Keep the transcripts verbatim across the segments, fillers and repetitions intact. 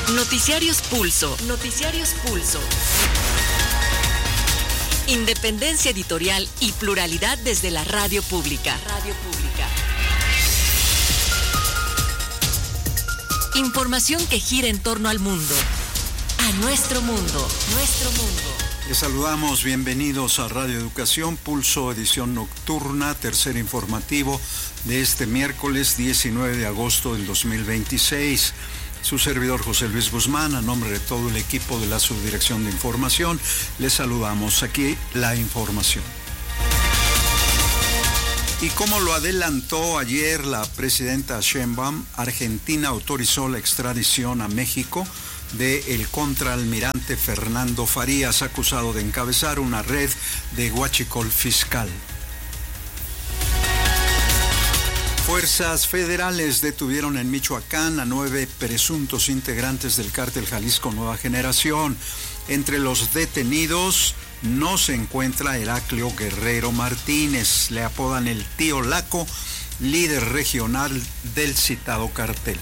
Noticiarios Pulso. Noticiarios Pulso. Independencia editorial y pluralidad desde la radio pública. Radio pública. Información que gira en torno al mundo. A nuestro mundo. Nuestro mundo. Les saludamos, bienvenidos a Radio Educación, Pulso, edición nocturna, tercer informativo de este miércoles diecinueve de agosto del dos mil veintiséis. Su servidor José Luis Guzmán, a nombre de todo el equipo de la Subdirección de Información, les saludamos. Aquí la información. Y como lo adelantó ayer la presidenta Sheinbaum, Argentina autorizó la extradición a México del contraalmirante Fernando Farías, acusado de encabezar una red de huachicol fiscal. Fuerzas federales detuvieron en Michoacán a nueve presuntos integrantes del cártel Jalisco Nueva Generación. Entre los detenidos no se encuentra Heraclio Guerrero Martínez, le apodan el Tío Laco, líder regional del citado cartel.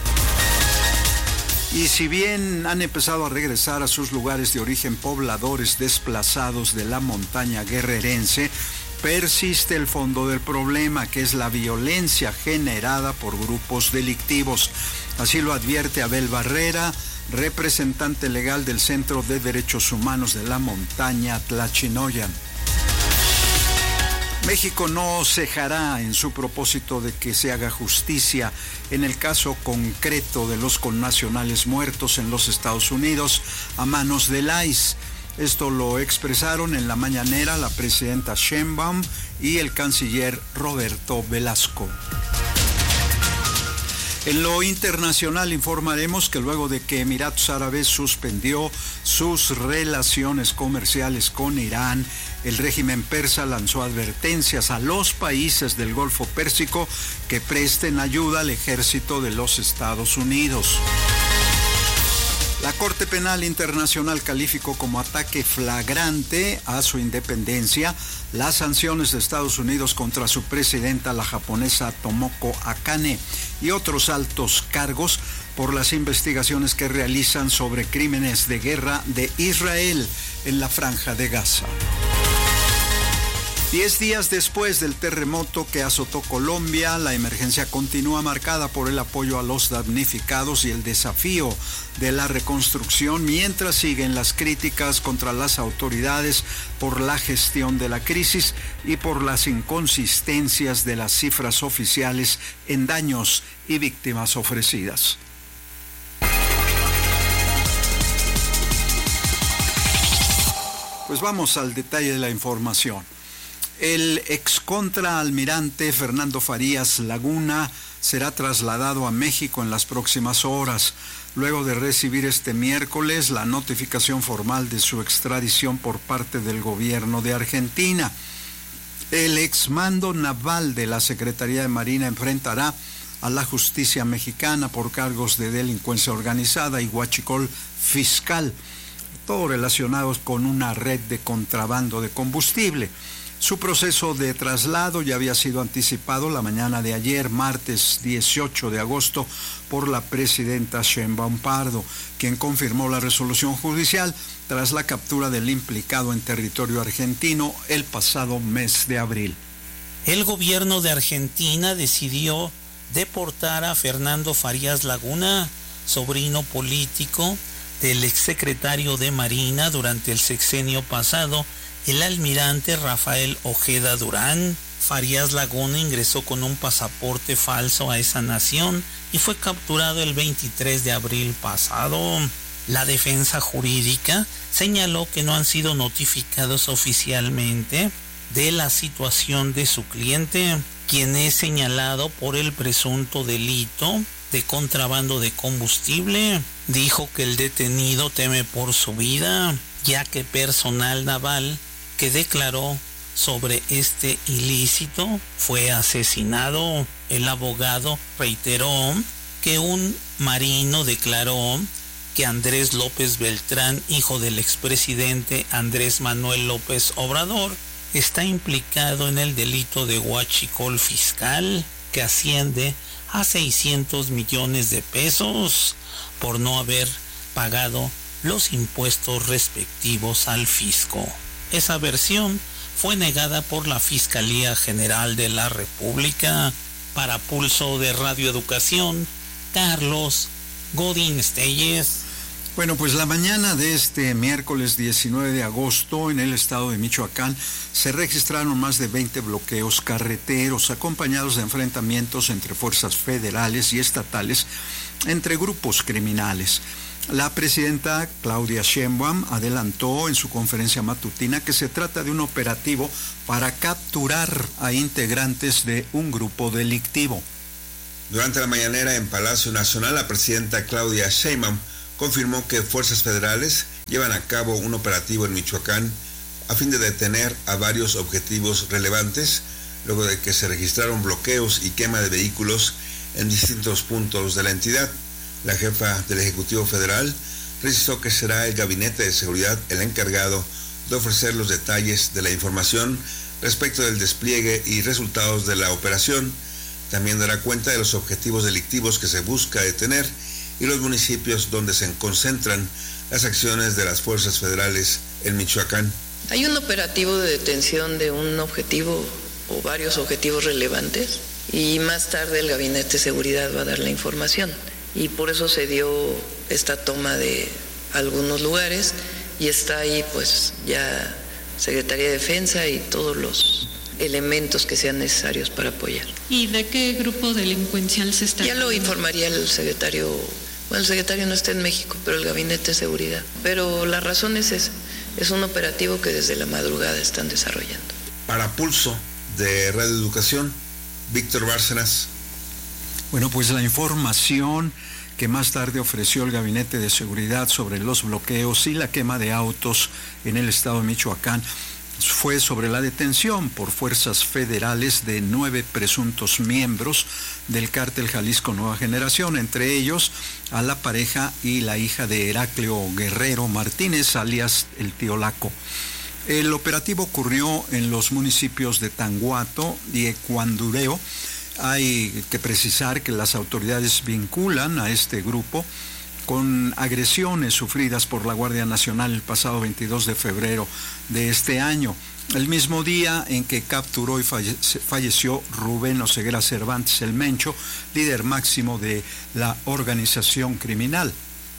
Y si bien han empezado a regresar a sus lugares de origen pobladores desplazados de la montaña guerrerense, persiste el fondo del problema, que es la violencia generada por grupos delictivos. Así lo advierte Abel Barrera, representante legal del Centro de Derechos Humanos de la Montaña Tlachinoyan. México no cejará en su propósito de que se haga justicia en el caso concreto de los connacionales muertos en los Estados Unidos a manos del I C E. Esto lo expresaron en la mañanera la presidenta Sheinbaum y el canciller Roberto Velasco. En lo internacional informaremos que luego de que Emiratos Árabes suspendió sus relaciones comerciales con Irán, el régimen persa lanzó advertencias a los países del Golfo Pérsico que presten ayuda al ejército de los Estados Unidos. La Corte Penal Internacional calificó como ataque flagrante a su independencia las sanciones de Estados Unidos contra su presidenta, la japonesa Tomoko Akane, y otros altos cargos por las investigaciones que realizan sobre crímenes de guerra de Israel en la Franja de Gaza. Diez días después del terremoto que azotó Colombia, la emergencia continúa marcada por el apoyo a los damnificados y el desafío de la reconstrucción, mientras siguen las críticas contra las autoridades por la gestión de la crisis y por las inconsistencias de las cifras oficiales en daños y víctimas ofrecidas. Pues vamos al detalle de la información. El excontraalmirante Fernando Farías Laguna será trasladado a México en las próximas horas, luego de recibir este miércoles la notificación formal de su extradición por parte del gobierno de Argentina. El exmando naval de la Secretaría de Marina enfrentará a la justicia mexicana por cargos de delincuencia organizada y huachicol fiscal, todo relacionados con una red de contrabando de combustible. Su proceso de traslado ya había sido anticipado la mañana de ayer, martes dieciocho de agosto, por la presidenta Sheinbaum Pardo, quien confirmó la resolución judicial tras la captura del implicado en territorio argentino el pasado mes de abril. El gobierno de Argentina decidió deportar a Fernando Farías Laguna, sobrino político del exsecretario de Marina durante el sexenio pasado, el almirante Rafael Ojeda Durán. Farías Laguna ingresó con un pasaporte falso a esa nación y fue capturado el veintitrés de abril pasado. La defensa jurídica señaló que no han sido notificados oficialmente de la situación de su cliente, quien es señalado por el presunto delito de contrabando de combustible. Dijo que el detenido teme por su vida, ya que personal naval que declaró sobre este ilícito fue asesinado. El abogado reiteró que un marino declaró que Andrés López Beltrán, hijo del expresidente Andrés Manuel López Obrador, está implicado en el delito de huachicol fiscal, que asciende a seiscientos millones de pesos por no haber pagado los impuestos respectivos al fisco. Esa versión fue negada por la Fiscalía General de la República. Para Pulso de Radio Educación, Carlos Godín Estelles. Bueno, pues la mañana de este miércoles diecinueve de agosto en el estado de Michoacán se registraron más de veinte bloqueos carreteros acompañados de enfrentamientos entre fuerzas federales y estatales entre grupos criminales. La presidenta Claudia Sheinbaum adelantó en su conferencia matutina que se trata de un operativo para capturar a integrantes de un grupo delictivo. Durante la mañanera en Palacio Nacional, la presidenta Claudia Sheinbaum confirmó que fuerzas federales llevan a cabo un operativo en Michoacán a fin de detener a varios objetivos relevantes, luego de que se registraron bloqueos y quema de vehículos en distintos puntos de la entidad. La jefa del Ejecutivo Federal precisó que será el Gabinete de Seguridad el encargado de ofrecer los detalles de la información respecto del despliegue y resultados de la operación. También dará cuenta de los objetivos delictivos que se busca detener y los municipios donde se concentran las acciones de las fuerzas federales en Michoacán. Hay un operativo de detención de un objetivo o varios objetivos relevantes y más tarde el Gabinete de Seguridad va a dar la información. Y por eso se dio esta toma de algunos lugares y está ahí pues ya Secretaría de Defensa y todos los elementos que sean necesarios para apoyar. ¿Y de qué grupo delincuencial se está? Ya lo informaría el secretario, bueno, el secretario no está en México, pero el Gabinete de Seguridad. Pero la razón es esa, es un operativo que desde la madrugada están desarrollando. Para Pulso de Radio Educación, Víctor Bárcenas. Bueno, pues la información que más tarde ofreció el Gabinete de Seguridad sobre los bloqueos y la quema de autos en el estado de Michoacán fue sobre la detención por fuerzas federales de nueve presuntos miembros del cártel Jalisco Nueva Generación, entre ellos a la pareja y la hija de Heraclio Guerrero Martínez, alias el Tío Laco. El operativo ocurrió en los municipios de Tanguato y Ecuandureo. Hay que precisar que las autoridades vinculan a este grupo con agresiones sufridas por la Guardia Nacional el pasado veintidós de febrero de este año, el mismo día en que capturó y falleció Rubén Oseguera Cervantes el Mencho, líder máximo de la organización criminal.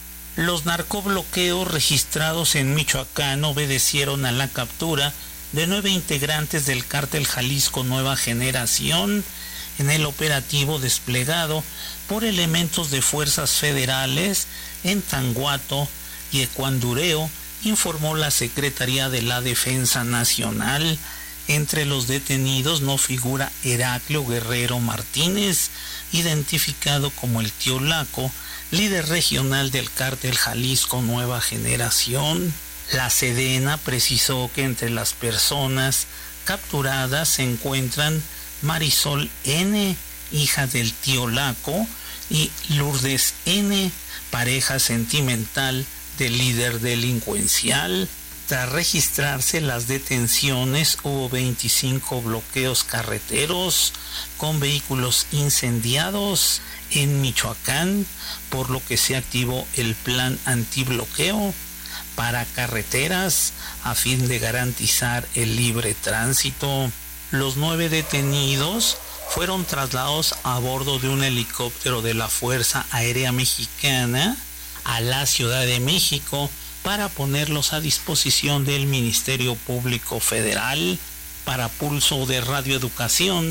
Los narcobloqueos registrados en Michoacán obedecieron a la captura de nueve integrantes del cártel Jalisco Nueva Generación en el operativo desplegado por elementos de fuerzas federales en Tanguato y Ecuandureo, informó la Secretaría de la Defensa Nacional. Entre los detenidos no figura Heraclio Guerrero Martínez, identificado como el Tío Laco, líder regional del cártel Jalisco Nueva Generación. La Sedena precisó que entre las personas capturadas se encuentran Marisol N., hija del Tío Laco, y Lourdes N., pareja sentimental del líder delincuencial. Tras registrarse las detenciones, hubo veinticinco bloqueos carreteros con vehículos incendiados en Michoacán, por lo que se activó el plan antibloqueo para carreteras a fin de garantizar el libre tránsito. Los nueve detenidos fueron trasladados a bordo de un helicóptero de la Fuerza Aérea Mexicana a la Ciudad de México para ponerlos a disposición del Ministerio Público Federal. Para Pulso de Radio Educación,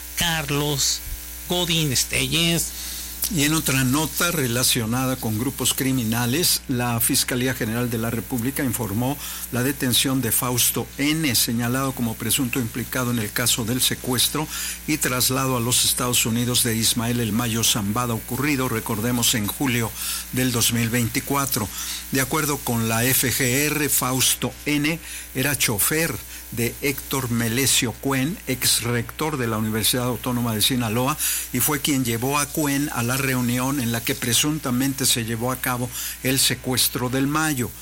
Carlos Godín Estelles. Y en otra nota relacionada con grupos criminales, la Fiscalía General de la República informó la detención de Fausto N., señalado como presunto implicado en el caso del secuestro y traslado a los Estados Unidos de Ismael El Mayo Zambada, ocurrido, recordemos, en julio del dos mil veinticuatro. De acuerdo con la F G R, Fausto N. era chofer de Héctor Melesio Cuen, ex rector de la Universidad Autónoma de Sinaloa, y fue quien llevó a Cuen a la reunión en la que presuntamente se llevó a cabo el secuestro del Mayo.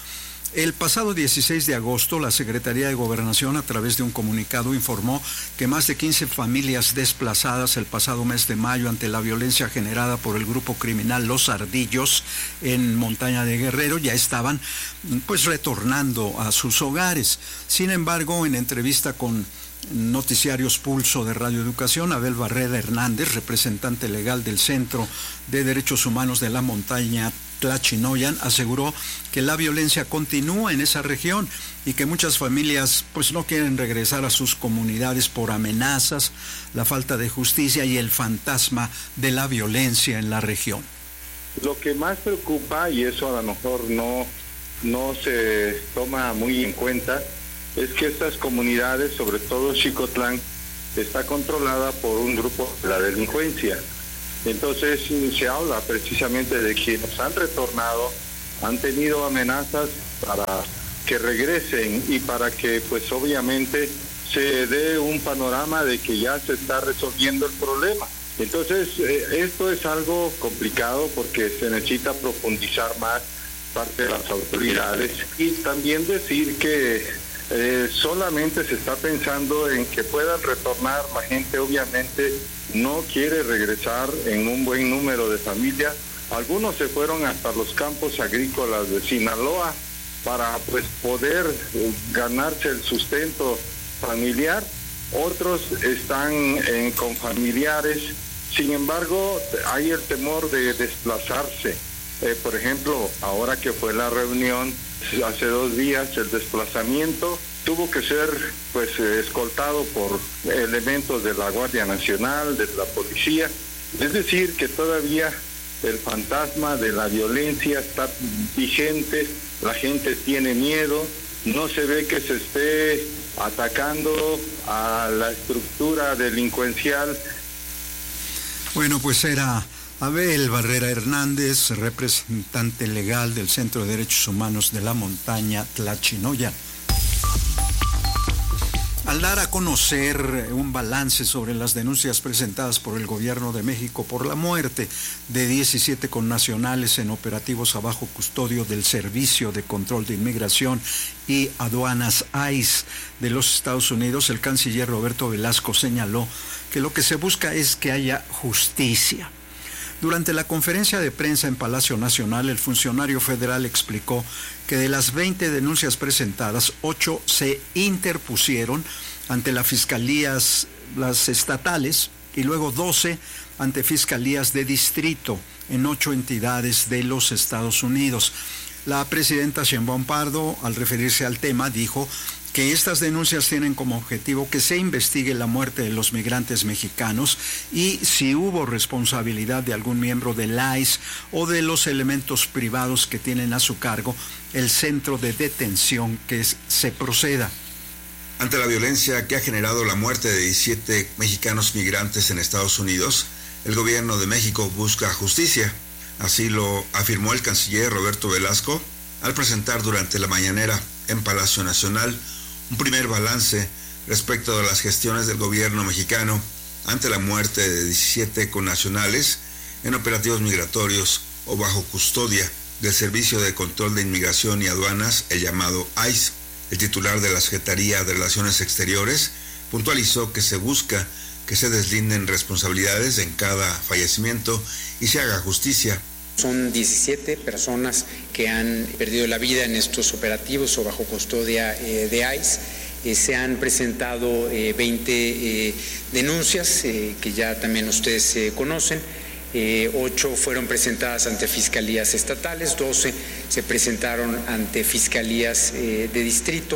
El pasado dieciséis de agosto, la Secretaría de Gobernación, a través de un comunicado, informó que más de quince familias desplazadas el pasado mes de mayo ante la violencia generada por el grupo criminal Los Ardillos en Montaña de Guerrero ya estaban pues retornando a sus hogares. Sin embargo, en entrevista con Noticiarios Pulso de Radio Educación, Abel Barrera Hernández, representante legal del Centro de Derechos Humanos de la Montaña Tlachinoyan, aseguró que la violencia continúa en esa región y que muchas familias pues no quieren regresar a sus comunidades por amenazas, la falta de justicia y el fantasma de la violencia en la región. Lo que más preocupa, y eso a lo mejor no, no se toma muy en cuenta, es que estas comunidades, sobre todo Xicotlán, está controlada por un grupo de la delincuencia. Entonces se habla precisamente de quienes han retornado, han tenido amenazas para que regresen y para que pues obviamente se dé un panorama de que ya se está resolviendo el problema. Entonces eh, esto es algo complicado porque se necesita profundizar más parte de las autoridades y también decir que eh, solamente se está pensando en que puedan retornar. La gente obviamente no quiere regresar en un buen número de familias. Algunos se fueron hasta los campos agrícolas de Sinaloa para pues poder eh, ganarse el sustento familiar. Otros están eh, con familiares. Sin embargo, hay el temor de desplazarse. Eh, por ejemplo, ahora que fue la reunión hace dos días, el desplazamiento tuvo que ser pues escoltado por elementos de la Guardia Nacional, de la policía. Es decir, que todavía el fantasma de la violencia está vigente, la gente tiene miedo, no se ve que se esté atacando a la estructura delincuencial. Bueno, pues era Abel Barrera Hernández, representante legal del Centro de Derechos Humanos de la Montaña Tlachinoyan. Al dar a conocer un balance sobre las denuncias presentadas por el Gobierno de México por la muerte de diecisiete connacionales en operativos a bajo custodio del Servicio de Control de Inmigración y Aduanas I C E de los Estados Unidos, el canciller Roberto Velasco señaló que lo que se busca es que haya justicia. Durante la conferencia de prensa en Palacio Nacional, el funcionario federal explicó que de las veinte denuncias presentadas, ocho se interpusieron ante las fiscalías las estatales y luego doce ante fiscalías de distrito en ocho entidades de los Estados Unidos. La presidenta Sheinbaum Pardo, al referirse al tema, dijo que estas denuncias tienen como objetivo que se investigue la muerte de los migrantes mexicanos y si hubo responsabilidad de algún miembro del I C E o de los elementos privados que tienen a su cargo el centro de detención, que es, se proceda. Ante la violencia que ha generado la muerte de diecisiete mexicanos migrantes en Estados Unidos, el gobierno de México busca justicia. Así lo afirmó el canciller Roberto Velasco al presentar durante la mañanera en Palacio Nacional un primer balance respecto de las gestiones del gobierno mexicano ante la muerte de diecisiete connacionales en operativos migratorios o bajo custodia del Servicio de Control de Inmigración y Aduanas, el llamado I C E. El titular de la Secretaría de Relaciones Exteriores puntualizó que se busca que se deslinden responsabilidades en cada fallecimiento y se haga justicia. Son diecisiete personas que han perdido la vida en estos operativos o bajo custodia eh, de I C E. Eh, se han presentado eh, veinte eh, denuncias eh, que ya también ustedes eh, conocen. Eh, ocho fueron presentadas ante fiscalías estatales, doce se presentaron ante fiscalías eh, de distrito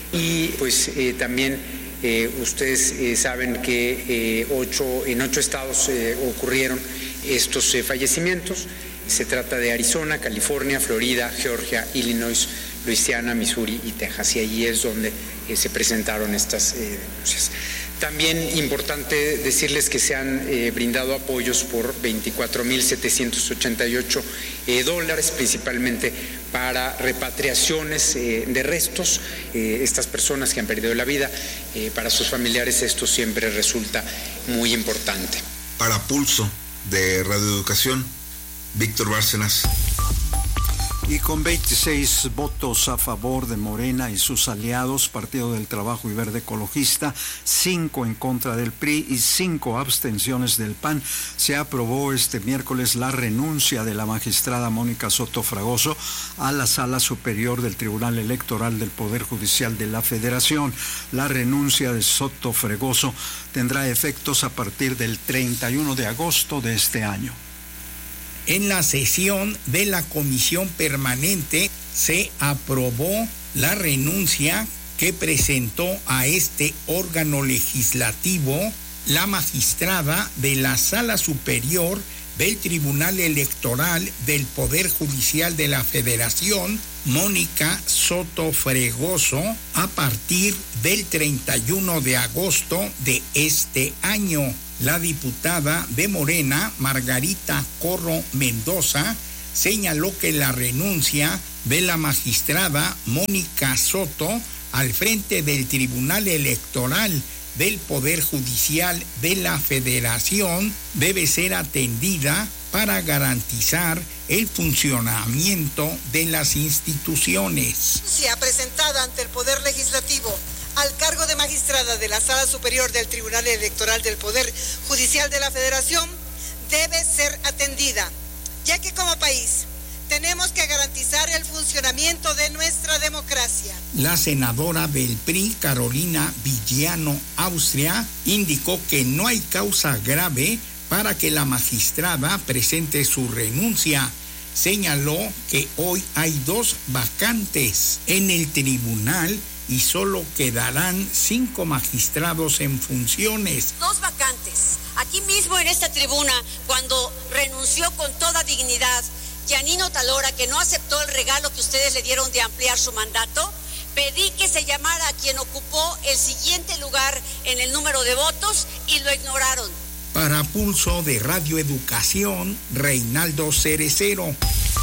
y pues eh, también eh, ustedes eh, saben que eh, ocho, en ocho estados eh, ocurrieron estos eh, fallecimientos. Se trata de Arizona, California, Florida, Georgia, Illinois, Luisiana, Missouri y Texas, y allí es donde eh, se presentaron estas eh, denuncias. También importante decirles que se han eh, brindado apoyos por veinticuatro mil setecientos ochenta y ocho eh, dólares, principalmente para repatriaciones eh, de restos. Eh, estas personas que han perdido la vida, eh, para sus familiares esto siempre resulta muy importante. Para Pulso de Radio Educación, Víctor Bárcenas. Y con veintiséis votos a favor de Morena y sus aliados, Partido del Trabajo y Verde Ecologista, cinco en contra del P R I y cinco abstenciones del P A N, se aprobó este miércoles la renuncia de la magistrada Mónica Soto Fragoso a la Sala Superior del Tribunal Electoral del Poder Judicial de la Federación. La renuncia de Soto Fragoso tendrá efectos a partir del treinta y uno de agosto de este año. En la sesión de la Comisión Permanente se aprobó la renuncia que presentó a este órgano legislativo la magistrada de la Sala Superior del Tribunal Electoral del Poder Judicial de la Federación, Mónica Soto Fragoso, a partir del treinta y uno de agosto de este año. La diputada de Morena, Margarita Corro Mendoza, señaló que la renuncia de la magistrada Mónica Soto al frente del Tribunal Electoral del Poder Judicial de la Federación debe ser atendida para garantizar el funcionamiento de las instituciones. Se ha presentado ante el Poder Legislativo al cargo de magistrada de la Sala Superior del Tribunal Electoral del Poder Judicial de la Federación debe ser atendida, ya que como país tenemos que garantizar el funcionamiento de nuestra democracia. La senadora del P R I, Carolina Villano Austria, indicó que no hay causa grave para que la magistrada presente su renuncia. Señaló que hoy hay dos vacantes en el tribunal y solo quedarán cinco magistrados en funciones. Dos vacantes. Aquí mismo en esta tribuna, cuando renunció con toda dignidad Yanino Talora, que no aceptó el regalo que ustedes le dieron de ampliar su mandato, pedí que se llamara a quien ocupó el siguiente lugar en el número de votos y lo ignoraron. Para Pulso de Radio Educación, Reinaldo Cerecero.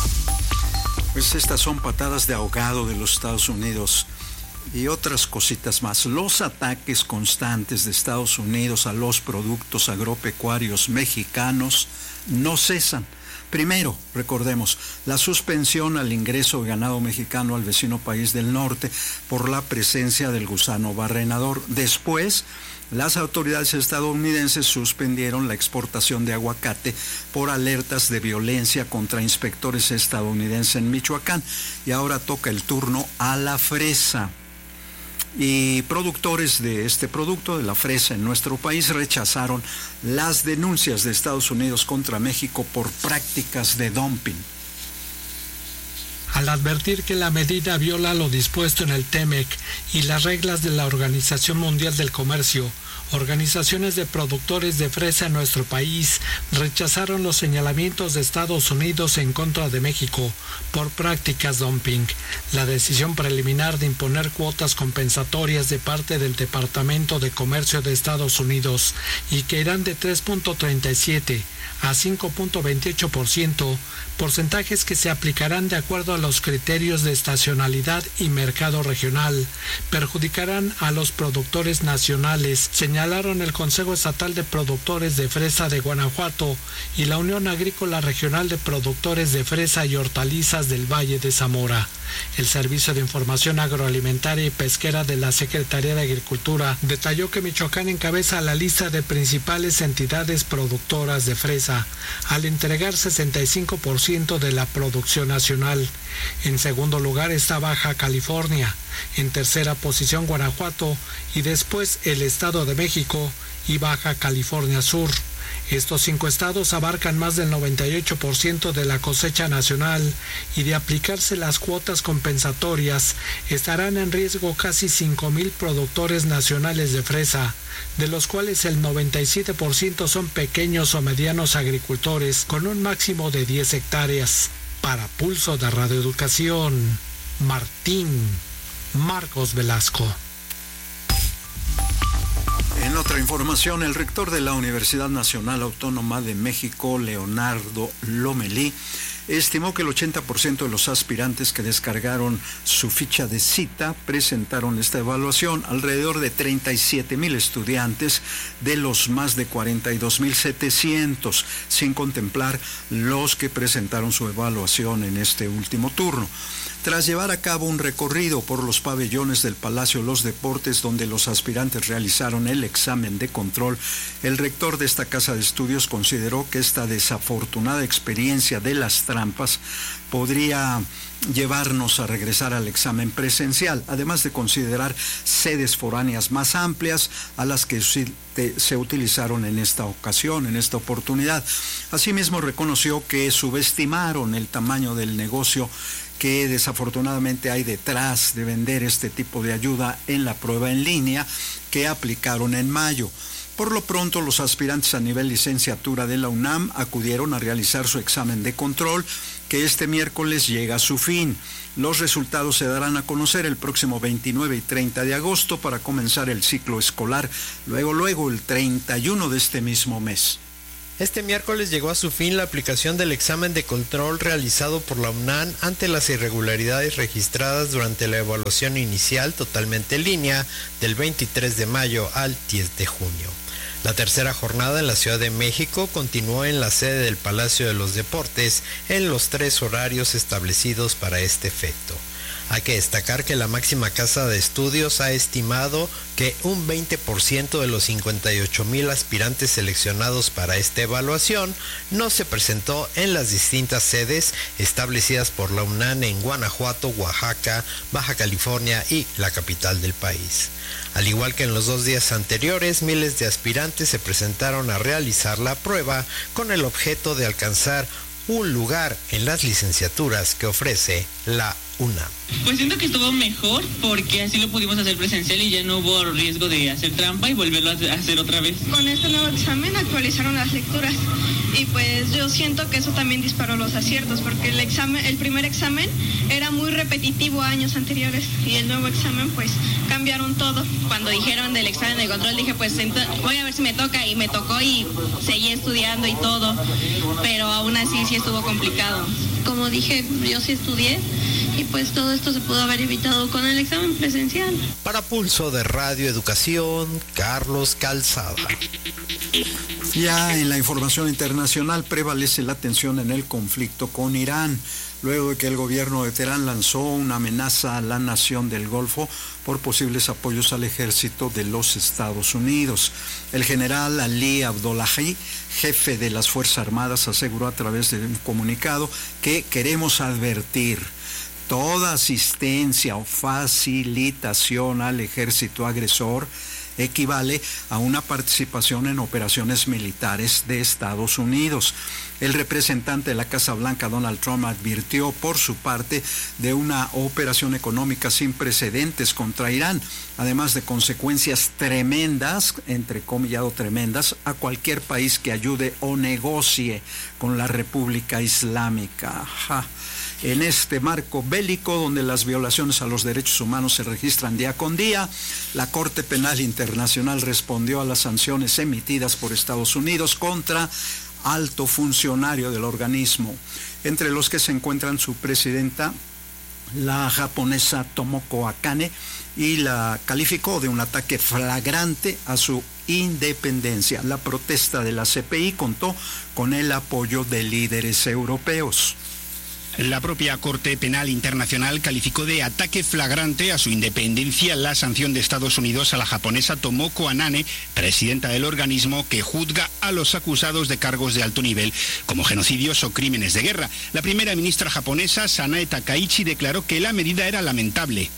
Pues estas son patadas de ahogado de los Estados Unidos y otras cositas más. Los ataques constantes de Estados Unidos a los productos agropecuarios mexicanos no cesan. Primero, recordemos, la suspensión al ingreso de ganado mexicano al vecino país del norte por la presencia del gusano barrenador. Después, las autoridades estadounidenses suspendieron la exportación de aguacate por alertas de violencia contra inspectores estadounidenses en Michoacán. Y ahora toca el turno a la fresa. Y productores de este producto, de la fresa en nuestro país, rechazaron las denuncias de Estados Unidos contra México por prácticas de dumping. Al advertir que la medida viola lo dispuesto en el T M E C y las reglas de la Organización Mundial del Comercio, organizaciones de productores de fresa en nuestro país rechazaron los señalamientos de Estados Unidos en contra de México por prácticas dumping. La decisión preliminar de imponer cuotas compensatorias de parte del Departamento de Comercio de Estados Unidos y que irán de tres punto treinta y siete a cinco punto veintiocho por ciento, porcentajes que se aplicarán de acuerdo a los criterios de estacionalidad y mercado regional, perjudicarán a los productores nacionales, señalaron el Consejo Estatal de Productores de Fresa de Guanajuato y la Unión Agrícola Regional de Productores de Fresa y Hortalizas del Valle de Zamora. El Servicio de Información Agroalimentaria y Pesquera de la Secretaría de Agricultura detalló que Michoacán encabeza la lista de principales entidades productoras de fresa, al entregar sesenta y cinco por ciento de la producción nacional. En segundo lugar está Baja California, en tercera posición Guanajuato y después el Estado de México y Baja California Sur. Estos cinco estados abarcan más del noventa y ocho por ciento de la cosecha nacional y de aplicarse las cuotas compensatorias estarán en riesgo casi cinco mil productores nacionales de fresa, de los cuales el noventa y siete por ciento son pequeños o medianos agricultores con un máximo de diez hectáreas. Para Pulso de Radio Educación, Martín Marcos Velasco. En otra información, el rector de la Universidad Nacional Autónoma de México, Leonardo Lomelí, estimó que el ochenta por ciento de los aspirantes que descargaron su ficha de cita presentaron esta evaluación, alrededor de treinta y siete mil estudiantes de los más de cuarenta y dos mil setecientos, sin contemplar los que presentaron su evaluación en este último turno. Tras llevar a cabo un recorrido por los pabellones del Palacio de los Deportes donde los aspirantes realizaron el examen de control, el rector de esta casa de estudios consideró que esta desafortunada experiencia de las trampas podría llevarnos a regresar al examen presencial, además de considerar sedes foráneas más amplias a las que se utilizaron en esta ocasión, en esta oportunidad. Asimismo, reconoció que subestimaron el tamaño del negocio que desafortunadamente hay detrás de vender este tipo de ayuda en la prueba en línea que aplicaron en mayo. Por lo pronto, los aspirantes a nivel licenciatura de la UNAM acudieron a realizar su examen de control, que este miércoles llega a su fin. Los resultados se darán a conocer el próximo veintinueve y treinta de agosto para comenzar el ciclo escolar, luego, luego el treinta y uno de este mismo mes. Este miércoles llegó a su fin la aplicación del examen de control realizado por la UNAM ante las irregularidades registradas durante la evaluación inicial totalmente en línea del veintitrés de mayo al diez de junio. La tercera jornada en la Ciudad de México continuó en la sede del Palacio de los Deportes en los tres horarios establecidos para este efecto. Hay que destacar que la máxima casa de estudios ha estimado que un veinte por ciento de los cincuenta y ocho mil aspirantes seleccionados para esta evaluación no se presentó en las distintas sedes establecidas por la UNAM en Guanajuato, Oaxaca, Baja California y la capital del país. Al igual que en los dos días anteriores, miles de aspirantes se presentaron a realizar la prueba con el objeto de alcanzar un lugar en las licenciaturas que ofrece la UNAM. Pues siento que estuvo mejor porque así lo pudimos hacer presencial y ya no hubo riesgo de hacer trampa y volverlo a hacer otra vez. Con este nuevo examen actualizaron las lecturas y pues yo siento que eso también disparó los aciertos porque el examen, el primer examen era muy repetitivo a años anteriores y el nuevo examen pues cambiaron todo. Cuando dijeron del examen de control dije pues voy a ver si me toca y me tocó y seguí estudiando y todo, pero aún así sí estuvo complicado. Como dije, yo sí estudié y pues todo esto se pudo haber evitado con el examen presencial. Para Pulso de Radio Educación, Carlos Calzada. Ya en la información internacional prevalece la tensión en el conflicto con Irán, luego de que el gobierno de Teherán lanzó una amenaza a la nación del Golfo por posibles apoyos al ejército de los Estados Unidos. El general Ali Abdollahi, jefe de las Fuerzas Armadas, aseguró a través de un comunicado que queremos advertir: toda asistencia o facilitación al ejército agresor equivale a una participación en operaciones militares de Estados Unidos. El representante de la Casa Blanca, Donald Trump, advirtió por su parte de una operación económica sin precedentes contra Irán, además de consecuencias tremendas, entrecomillado tremendas, a cualquier país que ayude o negocie con la República Islámica. Ja. En este marco bélico, donde las violaciones a los derechos humanos se registran día con día, la Corte Penal Internacional respondió a las sanciones emitidas por Estados Unidos contra alto funcionario del organismo, entre los que se encuentran su presidenta, la japonesa Tomoko Akane, y la calificó de un ataque flagrante a su independencia. La protesta de la C P I contó con el apoyo de líderes europeos. La propia Corte Penal Internacional calificó de ataque flagrante a su independencia la sanción de Estados Unidos a la japonesa Tomoko Akane, presidenta del organismo, que juzga a los acusados de cargos de alto nivel como genocidios o crímenes de guerra. La primera ministra japonesa, Sanae Takaichi, declaró que la medida era lamentable.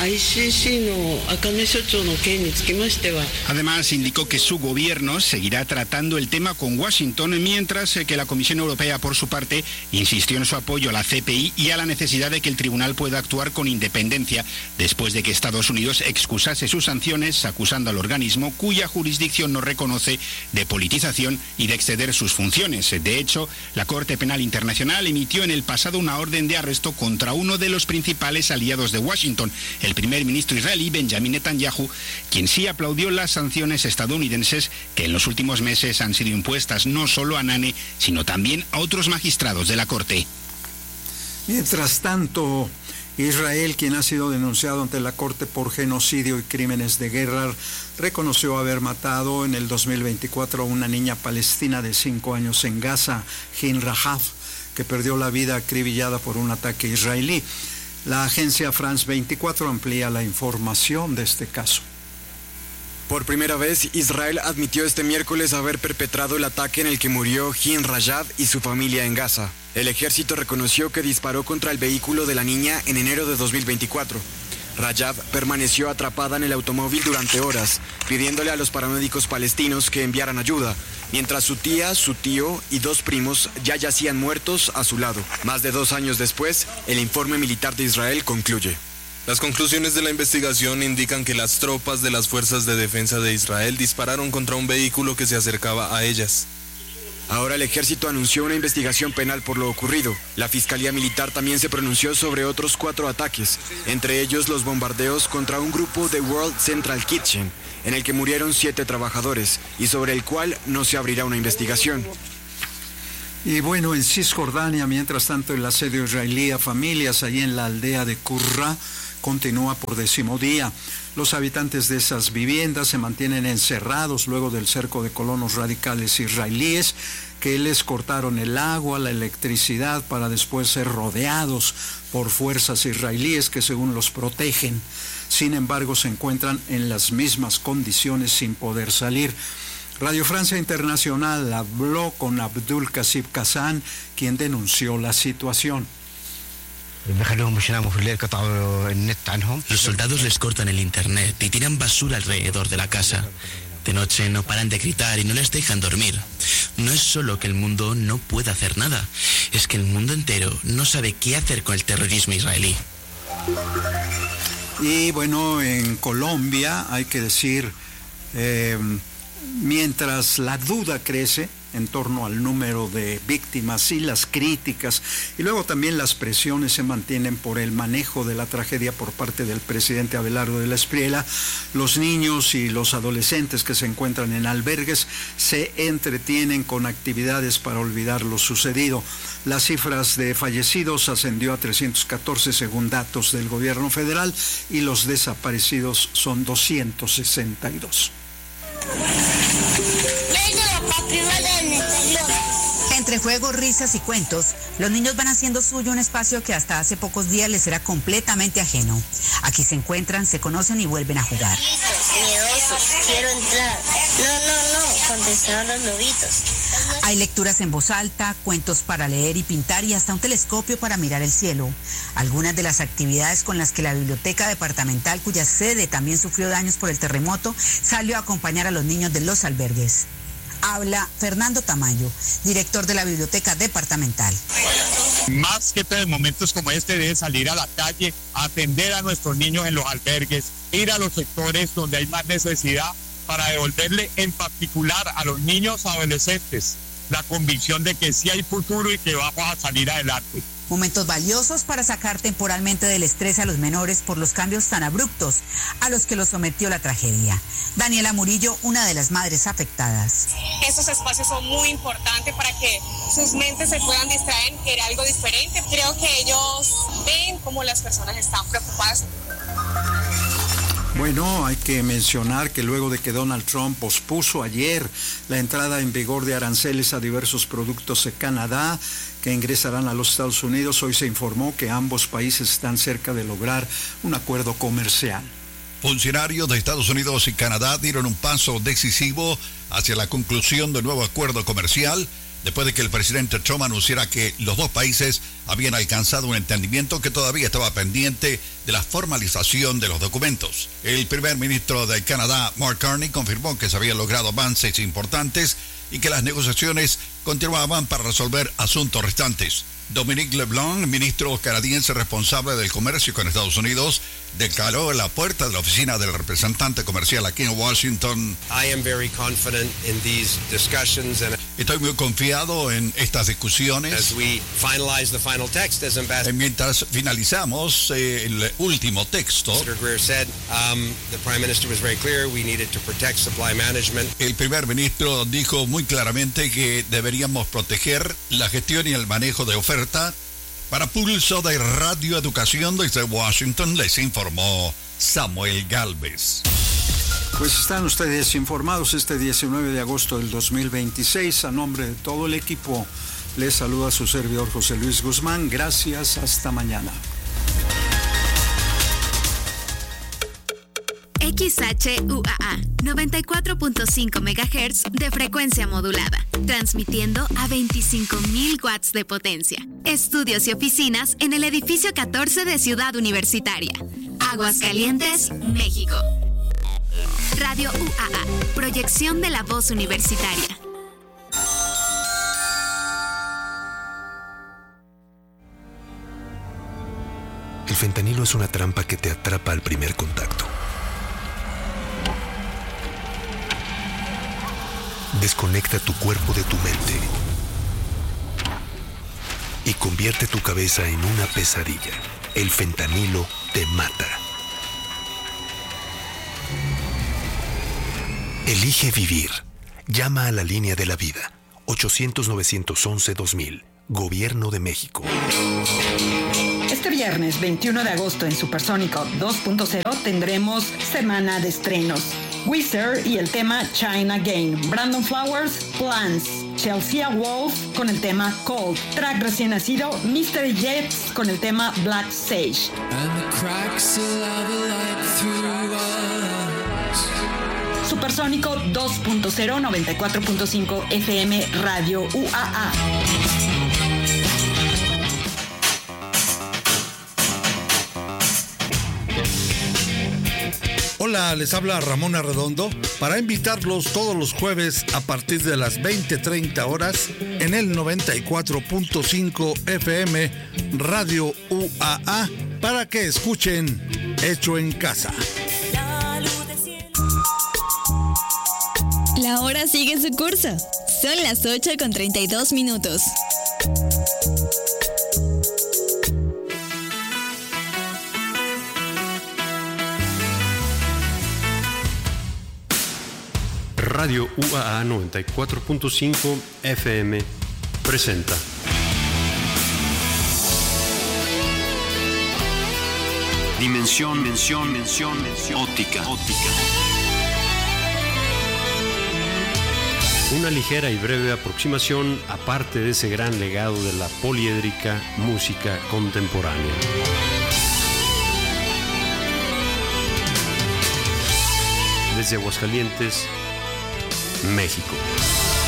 Además, indicó que su gobierno seguirá tratando el tema con Washington, mientras que la Comisión Europea, por su parte, insistió en su apoyo a la C P I y a la necesidad de que el tribunal pueda actuar con independencia después de que Estados Unidos excusase sus sanciones, acusando al organismo, cuya jurisdicción no reconoce, de politización y de exceder sus funciones. De hecho, la Corte Penal Internacional emitió en el pasado una orden de arresto contra uno de los principales aliados de Washington, el primer ministro israelí Benjamin Netanyahu, quien sí aplaudió las sanciones estadounidenses que en los últimos meses han sido impuestas no solo a Akane, sino también a otros magistrados de la Corte. Mientras tanto, Israel, quien ha sido denunciado ante la Corte por genocidio y crímenes de guerra, reconoció haber matado en el dos mil veinticuatro a una niña palestina de cinco años en Gaza, Hin Rahaf, que perdió la vida acribillada por un ataque israelí. La agencia France veinticuatro amplía la información de este caso. Por primera vez, Israel admitió este miércoles haber perpetrado el ataque en el que murió Hin Rahaf y su familia en Gaza. El ejército reconoció que disparó contra el vehículo de la niña en enero de dos mil veinticuatro. Rahaf permaneció atrapada en el automóvil durante horas, pidiéndole a los paramédicos palestinos que enviaran ayuda, mientras su tía, su tío y dos primos ya yacían muertos a su lado. Más de dos años después, el informe militar de Israel concluye. Las conclusiones de la investigación indican que las tropas de las Fuerzas de Defensa de Israel dispararon contra un vehículo que se acercaba a ellas. Ahora el ejército anunció una investigación penal por lo ocurrido. La Fiscalía Militar también se pronunció sobre otros cuatro ataques, entre ellos los bombardeos contra un grupo de World Central Kitchen, en el que murieron siete trabajadores, y sobre el cual no se abrirá una investigación. Y bueno, en Cisjordania, mientras tanto, el asedio israelí a familias allí en la aldea de Qurra continúa por décimo día. Los habitantes de esas viviendas se mantienen encerrados luego del cerco de colonos radicales israelíes que les cortaron el agua, la electricidad, para después ser rodeados por fuerzas israelíes que según los protegen. Sin embargo, se encuentran en las mismas condiciones sin poder salir. Radio Francia Internacional habló con Abdul Kasib Kazan, quien denunció la situación. Los soldados les cortan el internet y tiran basura alrededor de la casa. De noche no paran de gritar y no les dejan dormir. No es solo que el mundo no pueda hacer nada, es que el mundo entero no sabe qué hacer con el terrorismo israelí. Y bueno, en Colombia hay que decir, eh, mientras la duda crece en torno al número de víctimas y las críticas, y luego también las presiones se mantienen por el manejo de la tragedia por parte del presidente Abelardo de la Espriella, los niños y los adolescentes que se encuentran en albergues se entretienen con actividades para olvidar lo sucedido. Las cifras de fallecidos ascendió a trescientos catorce según datos del gobierno federal y los desaparecidos son doscientos sesenta y dos. Entre juegos, risas y cuentos, los niños van haciendo suyo un espacio que hasta hace pocos días les era completamente ajeno. Aquí se encuentran, se conocen y vuelven a jugar. Miedosos, quiero entrar. No, no, no, contestaron los lobitos. Hay lecturas en voz alta, cuentos para leer y pintar y hasta un telescopio para mirar el cielo. Algunas de las actividades con las que la biblioteca departamental, cuya sede también sufrió daños por el terremoto, salió a acompañar a los niños de los albergues. Habla Fernando Tamayo, director de la biblioteca departamental. Más que todo en momentos como este de salir a la calle, atender a nuestros niños en los albergues, ir a los sectores donde hay más necesidad para devolverle en particular a los niños adolescentes la convicción de que sí hay futuro y que vamos a salir adelante. Momentos valiosos para sacar temporalmente del estrés a los menores por los cambios tan abruptos a los que los sometió la tragedia. Daniela Murillo, una de las madres afectadas. Estos espacios son muy importantes para que sus mentes se puedan distraer en algo diferente. Creo que ellos ven cómo las personas están preocupadas. Bueno, hay que mencionar que luego de que Donald Trump pospuso ayer la entrada en vigor de aranceles a diversos productos de Canadá que ingresarán a los Estados Unidos, hoy se informó que ambos países están cerca de lograr un acuerdo comercial. Funcionarios de Estados Unidos y Canadá dieron un paso decisivo hacia la conclusión del nuevo acuerdo comercial después de que el presidente Trump anunciara que los dos países habían alcanzado un entendimiento que todavía estaba pendiente de la formalización de los documentos. El primer ministro de Canadá, Mark Carney, confirmó que se habían logrado avances importantes y que las negociaciones continuaban para resolver asuntos restantes. Dominique LeBlanc, ministro canadiense responsable del comercio con Estados Unidos, declaró en la puerta de la oficina del representante comercial aquí en Washington. I am very confident in these discussions and Estoy muy confiado en estas discusiones. As we finalize the final text, as ambassador, mientras finalizamos eh, el último texto, Ambassador Greer said, um, the Prime Minister was very clear we needed to protect supply management. El primer ministro dijo muy claramente que deberíamos proteger la gestión y el manejo de oferta. Para Pulso de Radio Educación desde Washington les informó Samuel Galvez. Pues están ustedes informados este diecinueve de agosto del dos mil veintiséis. A nombre de todo el equipo, les saluda su servidor José Luis Guzmán. Gracias, hasta mañana. X H U A A, noventa y cuatro punto cinco megahertz de frecuencia modulada, transmitiendo a veinticinco mil watts de potencia. Estudios y oficinas en el edificio catorce de Ciudad Universitaria. Aguascalientes, México. Radio U A A, proyección de la voz universitaria. El fentanilo es una trampa que te atrapa al primer contacto. Desconecta tu cuerpo de tu mente y convierte tu cabeza en una pesadilla. El fentanilo te mata. Elige vivir. Llama a la línea de la vida. ochocientos, novecientos once, dos mil. Gobierno de México. Este viernes veintiuno de agosto en Supersónico dos punto cero tendremos semana de estrenos. Wizard y el tema China Game. Brandon Flowers, Plants. Chelsea Wolf con el tema Cold. Track recién nacido, Mystery Jets con el tema Black Sage. Supersónico dos punto cero, noventa y cuatro punto cinco F M Radio U A A. Hola, les habla Ramón Arredondo para invitarlos todos los jueves a partir de las veinte treinta horas en el noventa y cuatro punto cinco F M Radio U A A para que escuchen Hecho en Casa. La hora sigue su curso. Son las ocho con treinta y dos minutos. Radio U A A noventa y cuatro punto cinco F M presenta Dimensión, mención, mención, mención, óptica, óptica. Una ligera y breve aproximación a parte de ese gran legado de la poliédrica música contemporánea. Desde Aguascalientes, México.